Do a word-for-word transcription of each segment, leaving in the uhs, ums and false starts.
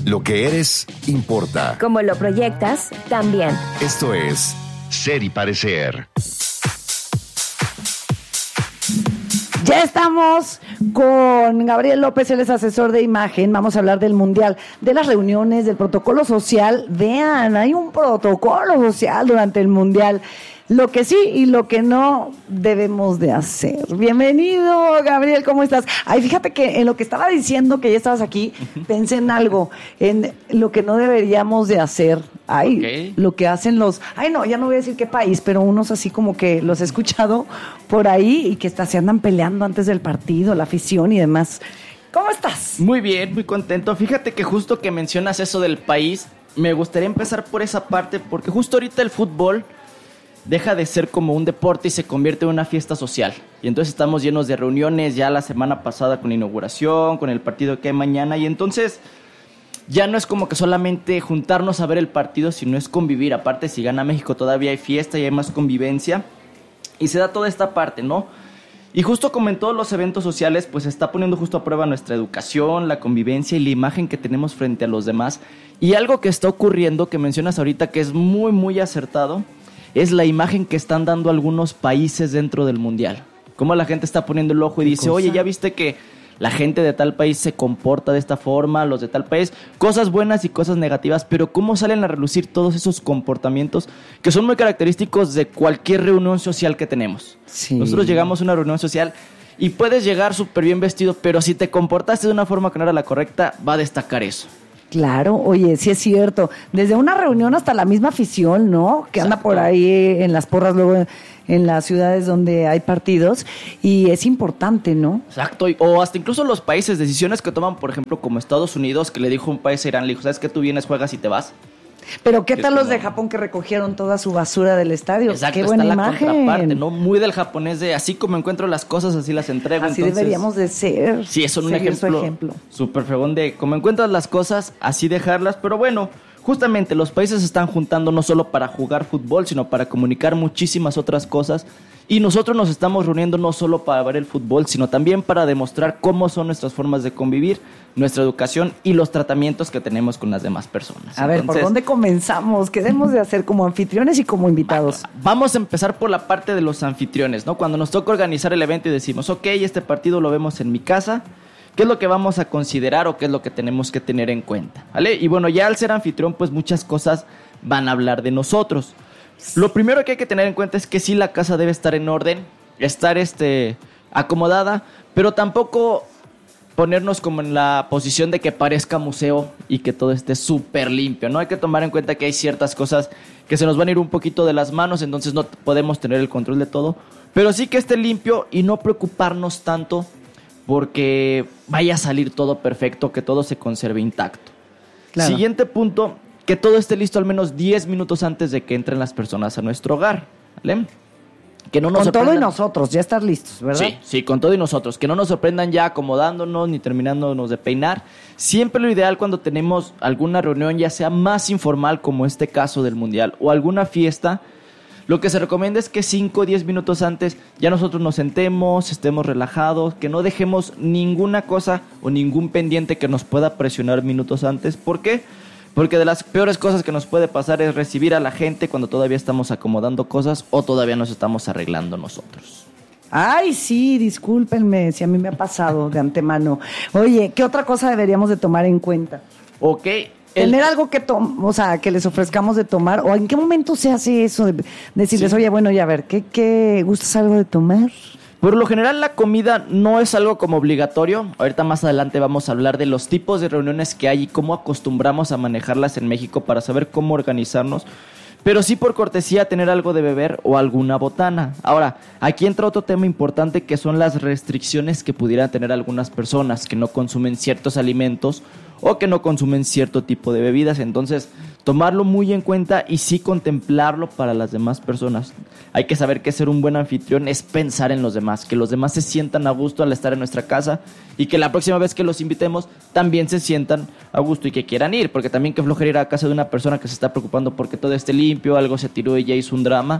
Lo que eres importa. Como lo proyectas, también. Esto es Ser y Parecer. Ya estamos con Gabriel López, él es asesor de imagen. Vamos a hablar del Mundial, de las reuniones, del protocolo social. Vean, hay un protocolo social durante el Mundial. Lo que sí y lo que no debemos de hacer. Bienvenido, Gabriel, ¿cómo estás? Ay, fíjate que en lo que estaba diciendo, que ya estabas aquí, uh-huh. pensé en algo, en lo que no deberíamos de hacer. Ay, okay. Lo que hacen los... Ay, no, ya no voy a decir qué país, pero unos así como que los he escuchado por ahí y que hasta se andan peleando antes del partido, la afición y demás. ¿Cómo estás? Muy bien, muy contento. Fíjate que justo que mencionas eso del país, me gustaría empezar por esa parte, porque justo ahorita el fútbol deja de ser como un deporte y se convierte en una fiesta social. Y entonces estamos llenos de reuniones ya la semana pasada con la inauguración, con el partido que hay mañana. Y entonces ya no es como que solamente juntarnos a ver el partido, sino es convivir. Aparte, si gana México todavía hay fiesta y hay más convivencia. Y se da toda esta parte, ¿no? Y justo como en todos los eventos sociales, pues se está poniendo justo a prueba nuestra educación, la convivencia y la imagen que tenemos frente a los demás. Y algo que está ocurriendo, que mencionas ahorita, que es muy, muy acertado, es la imagen que están dando algunos países dentro del Mundial. Cómo la gente está poniendo el ojo y dice, oye, ¿ya viste que la gente de tal país se comporta de esta forma, los de tal país? Cosas buenas y cosas negativas, pero cómo salen a relucir todos esos comportamientos que son muy característicos de cualquier reunión social que tenemos. Sí. Nosotros llegamos a una reunión social y puedes llegar súper bien vestido, pero si te comportaste de una forma que no era la correcta, va a destacar eso. Claro, oye, sí es cierto. Desde una reunión hasta la misma afición, ¿no? Que Exacto. anda por ahí en las porras, luego en las ciudades donde hay partidos, y es importante, ¿no? Exacto, o hasta incluso los países, decisiones que toman, por ejemplo, como Estados Unidos, que le dijo un país a Irán, le dijo, ¿sabes qué? Tú vienes, juegas y te vas. Pero ¿qué tal los de Japón que recogieron toda su basura del estadio? Exacto, qué buena está la imagen. Contraparte, ¿no? Muy del japonés de así como encuentro las cosas, así las entrego. Así entonces, deberíamos de ser. Sí, es un ejemplo, ejemplo súper fregón de como encuentras las cosas, así dejarlas. Pero bueno, justamente los países se están juntando no solo para jugar fútbol, sino para comunicar muchísimas otras cosas. Y nosotros nos estamos reuniendo no solo para ver el fútbol, sino también para demostrar cómo son nuestras formas de convivir, nuestra educación y los tratamientos que tenemos con las demás personas. A ver, Entonces, ¿por dónde comenzamos? ¿Qué debemos de hacer como anfitriones y como invitados? Vamos a empezar por la parte de los anfitriones, ¿no? Cuando nos toca organizar el evento y decimos, ok, este partido lo vemos en mi casa, ¿qué es lo que vamos a considerar o qué es lo que tenemos que tener en cuenta? ¿Vale? Y bueno, ya al ser anfitrión, pues muchas cosas van a hablar de nosotros. Lo primero que hay que tener en cuenta es que sí, la casa debe estar en orden, estar este, acomodada, pero tampoco ponernos como en la posición de que parezca museo y que todo esté súper limpio, ¿no? Hay que tomar en cuenta que hay ciertas cosas que se nos van a ir un poquito de las manos, entonces no podemos tener el control de todo, pero sí que esté limpio y no preocuparnos tanto porque vaya a salir todo perfecto, que todo se conserve intacto. Claro. Siguiente punto, que todo esté listo al menos diez minutos antes de que entren las personas a nuestro hogar, ¿vale? Que no nos con sorprendan. todo y nosotros, ya estar listos, ¿verdad? Sí, sí, con todo y nosotros. Que no nos sorprendan ya acomodándonos ni terminándonos de peinar. Siempre lo ideal cuando tenemos alguna reunión, ya sea más informal como este caso del Mundial o alguna fiesta, lo que se recomienda es que cinco o diez minutos antes ya nosotros nos sentemos, estemos relajados, que no dejemos ninguna cosa o ningún pendiente que nos pueda presionar minutos antes. ¿Por qué? Porque de las peores cosas que nos puede pasar es recibir a la gente cuando todavía estamos acomodando cosas o todavía nos estamos arreglando nosotros. Ay, sí, discúlpenme si a mí me ha pasado de antemano. Oye, ¿qué otra cosa deberíamos de tomar en cuenta? Ok. El... Tener algo que tom- o sea, que les ofrezcamos de tomar, o en qué momento se hace eso, de decirles, sí. Oye, bueno, ya a ver, ¿qué, qué gustas algo de tomar? Por lo general la comida no es algo como obligatorio. Ahorita más adelante vamos a hablar de los tipos de reuniones que hay y cómo acostumbramos a manejarlas en México para saber cómo organizarnos. Pero sí por cortesía tener algo de beber o alguna botana. Ahora, aquí entra otro tema importante que son las restricciones que pudieran tener algunas personas que no consumen ciertos alimentos o que no consumen cierto tipo de bebidas. Entonces, tomarlo muy en cuenta y sí contemplarlo para las demás personas. Hay que saber que ser un buen anfitrión es pensar en los demás, que los demás se sientan a gusto al estar en nuestra casa y que la próxima vez que los invitemos también se sientan a gusto y que quieran ir, porque también qué flojera ir a casa de una persona que se está preocupando porque todo esté limpio, algo se tiró y ya hizo un drama.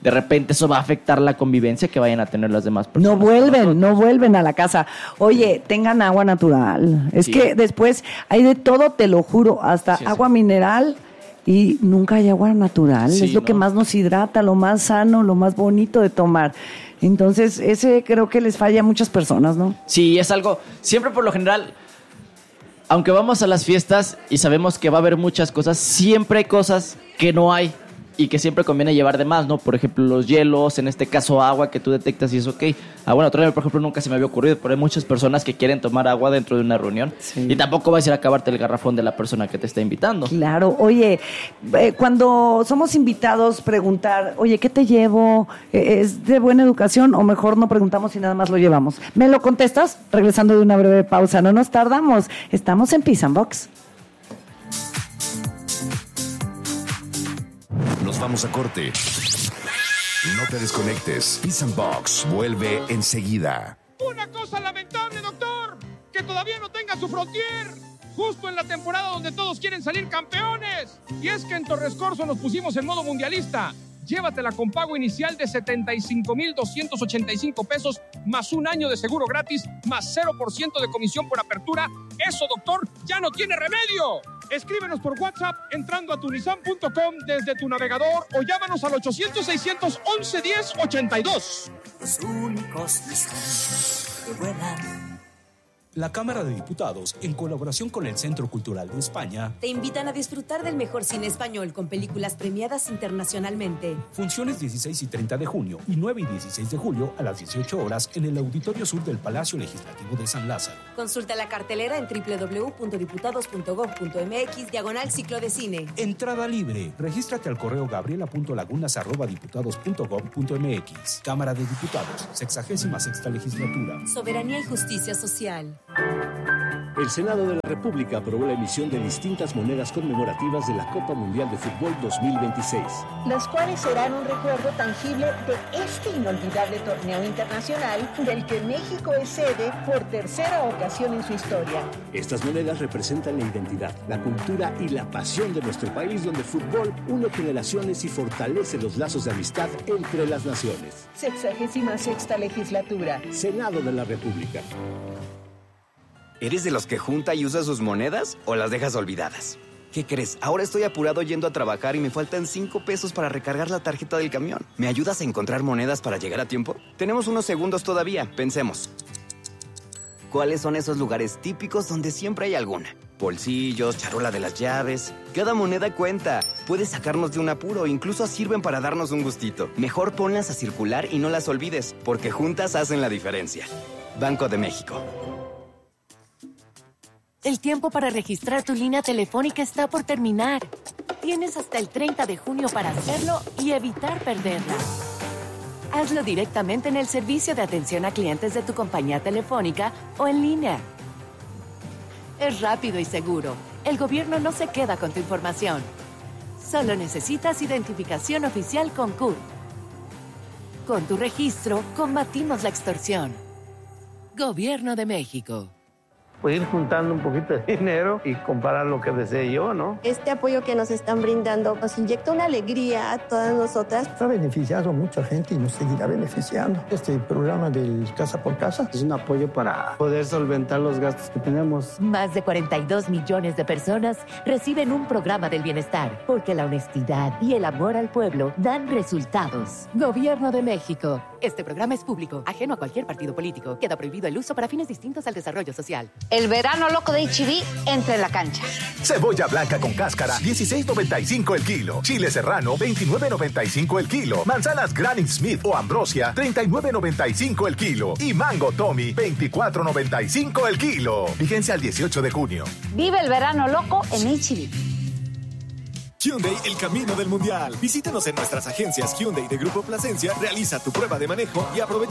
de repente eso va a afectar la convivencia que vayan a tener las demás personas. No vuelven, no vuelven a la casa. Oye, tengan agua natural. Es Sí. que después hay de todo, te lo juro, hasta Sí, agua sí. mineral y nunca hay agua natural. Sí, es lo ¿no? que más nos hidrata, lo más sano, lo más bonito de tomar. Entonces, ese creo que les falla a muchas personas, ¿no? Sí, es algo, siempre por lo general, aunque vamos a las fiestas y sabemos que va a haber muchas cosas, siempre hay cosas que no hay y que siempre conviene llevar de más, ¿no? Por ejemplo, los hielos, en este caso agua que tú detectas y es ok. Agua natural, por ejemplo, nunca se me había ocurrido, pero hay muchas personas que quieren tomar agua dentro de una reunión Sí. y tampoco vas a ir a acabarte el garrafón de la persona que te está invitando. Claro, oye, eh, cuando somos invitados, preguntar, oye, ¿qué te llevo? Eh, ¿Es de buena educación o mejor no preguntamos y nada más lo llevamos? ¿Me lo contestas? Regresando de una breve pausa, no nos tardamos. Estamos en Peace and Box. Nos vamos a corte. No te desconectes. Peace and Box vuelve enseguida. Una cosa lamentable, doctor, que todavía no tenga su Frontier, justo en la temporada donde todos quieren salir campeones. Y es que en Torres Corso nos pusimos en modo mundialista. Llévatela con pago inicial de setenta y cinco mil doscientos ochenta y cinco pesos, más un año de seguro gratis, más cero por ciento de comisión por apertura. Eso, doctor, ya no tiene remedio. Escríbenos por WhatsApp entrando a tunisan punto com desde tu navegador o llámanos al ochocientos, seiscientos once, diez, ochenta y dos. Los únicos que vuelan. La Cámara de Diputados, en colaboración con el Centro Cultural de España, te invitan a disfrutar del mejor cine español con películas premiadas internacionalmente. funciones dieciséis y treinta de junio y nueve y dieciséis de julio a las dieciocho horas en el Auditorio Sur del Palacio Legislativo de San Lázaro. Consulta la cartelera en doble u doble u doble u punto diputados punto gob punto mx diagonal ciclo de cine. Entrada libre. Regístrate al correo gabriela punto lagunas arroba diputados punto gob punto mx. Cámara de Diputados, sexagésima sexta legislatura. Soberanía y justicia social. El Senado de la República aprobó la emisión de distintas monedas conmemorativas de la Copa Mundial de Fútbol dos mil veintiséis. Las cuales serán un recuerdo tangible de este inolvidable torneo internacional del que México es sede por tercera ocasión en su historia. Estas monedas representan la identidad, la cultura y la pasión de nuestro país, donde el fútbol une generaciones y fortalece los lazos de amistad entre las naciones. Sexagésima sexta legislatura. Senado de la República. ¿Eres de los que junta y usa sus monedas o las dejas olvidadas? ¿Qué crees? Ahora estoy apurado yendo a trabajar y me faltan cinco pesos para recargar la tarjeta del camión. ¿Me ayudas a encontrar monedas para llegar a tiempo? Tenemos unos segundos todavía. Pensemos. ¿Cuáles son esos lugares típicos donde siempre hay alguna? Bolsillos, charola de las llaves. Cada moneda cuenta. Puede sacarnos de un apuro, incluso sirven para darnos un gustito. Mejor ponlas a circular y no las olvides, porque juntas hacen la diferencia. Banco de México. El tiempo para registrar tu línea telefónica está por terminar. Tienes hasta el treinta de junio para hacerlo y evitar perderla. Hazlo directamente en el servicio de atención a clientes de tu compañía telefónica o en línea. Es rápido y seguro. El gobierno no se queda con tu información. Solo necesitas identificación oficial con C U R. Con tu registro, combatimos la extorsión. Gobierno de México. Pues ir juntando un poquito de dinero y comprar lo que desee yo, ¿no? Este apoyo que nos están brindando nos inyecta una alegría a todas nosotras. Ha beneficiado a mucha gente y nos seguirá beneficiando. Este programa del Casa por Casa es un apoyo para poder solventar los gastos que tenemos. Más de cuarenta y dos millones de personas reciben un programa del bienestar, porque la honestidad y el amor al pueblo dan resultados. Gobierno de México. Este programa es público, ajeno a cualquier partido político. Queda prohibido el uso para fines distintos al desarrollo social. El verano loco de H E B entra en la cancha. Cebolla blanca con cáscara, dieciséis noventa y cinco el kilo. Chile serrano, veintinueve noventa y cinco el kilo. Manzanas Granny Smith o Ambrosia, treinta y nueve noventa y cinco el kilo. Y mango Tommy, veinticuatro noventa y cinco el kilo. Vigencia al dieciocho de junio. Vive el verano loco en H E B. Hyundai, el camino del mundial. Visítanos en nuestras agencias Hyundai de Grupo Plasencia, realiza tu prueba de manejo y aprovecha